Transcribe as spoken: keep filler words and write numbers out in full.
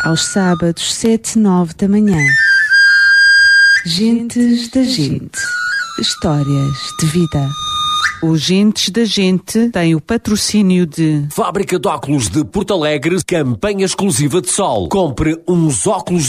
aos sábados, sete, nove da manhã. Gentes da Gente. Histórias de vida. O Gentes da Gente tem o patrocínio de Fábrica de Óculos de Porto Alegre, campanha exclusiva de sol. Compre uns óculos